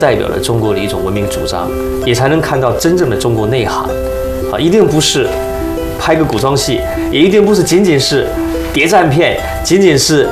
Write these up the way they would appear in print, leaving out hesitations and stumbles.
代表了中国的一种文明主张，也才能看到真正的中国内涵。啊，一定不是拍个古装戏，也一定不是仅仅是谍战片，仅仅是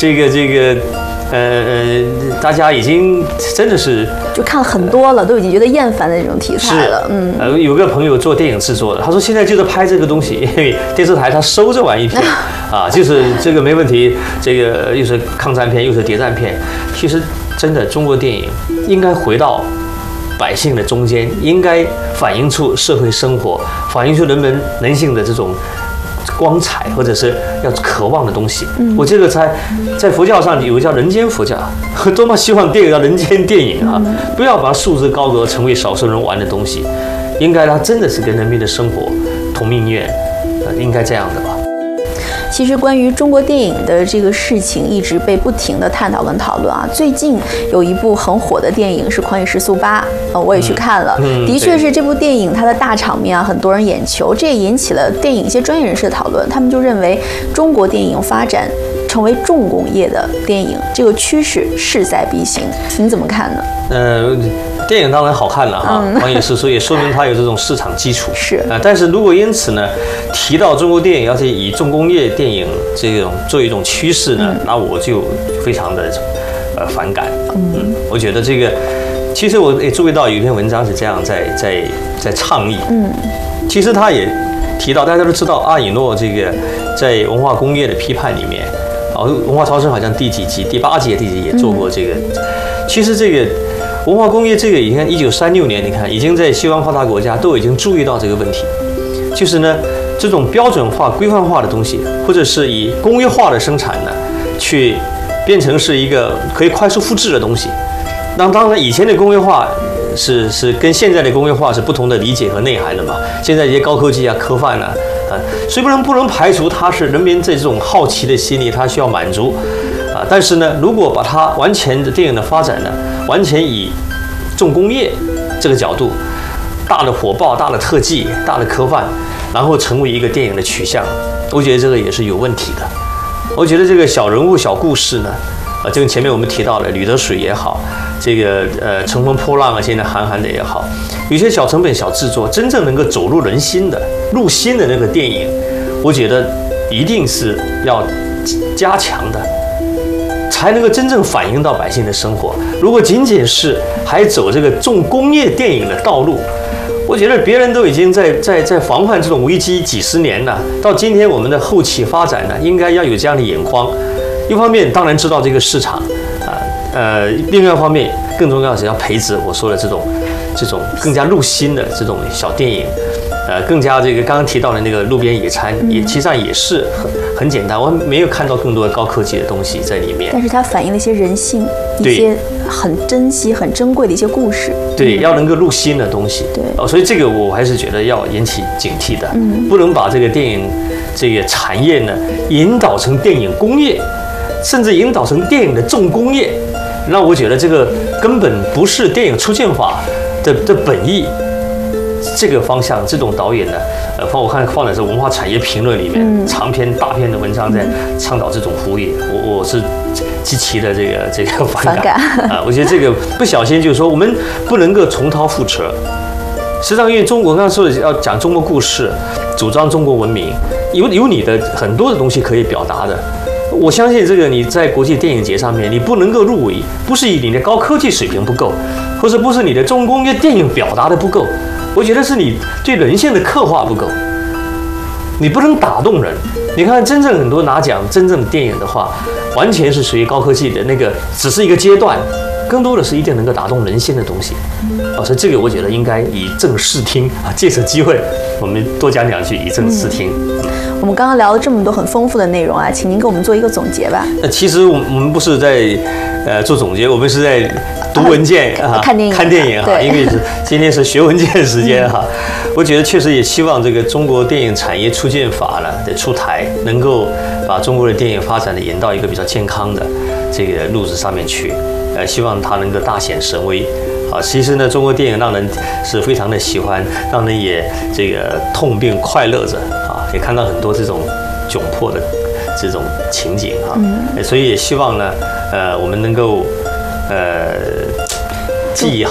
大家已经真的是就看了很多了，都已经觉得厌烦的那种题材了。 有个朋友做电影制作的，他说现在就是拍这个东西，因为电视台他收这玩意片啊，就是这个没问题，这个又是抗战片又是谍战片。其实真的中国电影应该回到百姓的中间，应该反映出社会生活，反映出人性的这种光彩，或者是要渴望的东西。我这个在佛教上有个叫人间佛教，多么希望电影叫人间电影啊！不要把它束之高阁，成为少数人玩的东西。应该它真的是跟人民的生活同命运，应该这样的吧。 其实关于中国电影的这个事情一直被不停的探讨跟讨论啊。最近有一部很火的电影是《狂野时速8》，我也去看了，的确是这部电影它的大场面啊，很多人眼球，这也引起了电影一些专业人士的讨论。他们就认为中国电影发展成为重工业的电影，这个趋势势在必行，您怎么看呢？ 电影当然好看了哈，狂野时速也说明它有这种市场基础。 是但是如果因此呢，提到中国电影要是以重工业电影这种作为一种趋势呢，那我就非常的反感。我觉得这个，其实我也注意到有一篇文章是这样在倡议。其实他也提到，大家都知道阿以诺这个在文化工业的批判里面，文化超生好像第几集，第8集、第几集也做过这个。其实这个文化工业这个，你看1936年，你看已经在西方发达国家都已经注意到这个问题，就是呢这种标准化、规范化的东西，或者是以工业化的生产呢，去变成是一个可以快速复制的东西。那当然，以前的工业化是跟现在的工业化是不同的理解和内涵的嘛。现在一些高科技啊、科幻啊，所以不能排除它是人民这种好奇的心理，它需要满足。但是呢，如果把它完全的电影的发展呢，完全以重工业这个角度，大的火爆、大的特技、大的科幻，然后成为一个电影的取向，我觉得这个也是有问题的。我觉得这个小人物、小故事呢，就跟前面我们提到的《吕得水》也好，这个乘风破浪啊，现在韩寒的也好，有些小成本、小制作，真正能够走入人心的、入心的那个电影，我觉得一定是要加强的。才能够真正反映到百姓的生活。如果仅仅是还走这个重工业电影的道路，我觉得别人都已经在防范这种危机几十年了。到今天我们的后期发展呢，应该要有这样的眼光。一方面当然知道这个市场另外一方面更重要的是要培植我说的这种更加入心的这种小电影。更加这个刚刚提到的那个路边野餐，其实上也是很简单，我没有看到更多的高科技的东西在里面。 但是它反映了一些人性，一些很珍惜、很珍贵的一些故事。 对，要能够入心的东西。 对， 所以这个我还是觉得要引起警惕的，不能把这个电影这个产业呢引导成电影工业，甚至引导成电影的重工业。那我觉得这个根本不是电影出现法的本意。这个方向，这种导演呢，我看放的是《文化产业评论》里面长篇大篇的文章，在倡导这种呼吁，我是极其的这个反感啊！我觉得这个不小心就是说，我们不能够重蹈覆辙。实际上，因为我刚刚说的要讲中国故事，主张中国文明，有你的很多的东西可以表达的。我相信这个你在国际电影节上面，你不能够入围，不是你的高科技水平不够，或者不是你的重工业电影表达的不够。我觉得是你对人性的刻画不够，你不能打动人。你看，真正很多拿奖真正的电影的话，完全是属于高科技的那个，只是一个阶段，更多的是一定能够打动人心的东西。所以这个我觉得应该以正视听啊，借此机会我们多讲两句，以正视听。 我们刚刚聊了这么多很丰富的内容啊，请您给我们做一个总结吧。 其实我们不是在做总结，我们是在读文件看电影哈，因为今天是学文件时间哈。我觉得确实也希望这个中国电影产业促进法呢的出台，能够把中国的电影发展的引到一个比较健康的这个路子上面去。希望它能够大显神威。其实呢，中国电影让人是非常的喜欢，让人也这个痛并快乐着啊，也看到很多这种窘迫的这种情景啊，所以也希望呢，我们能够既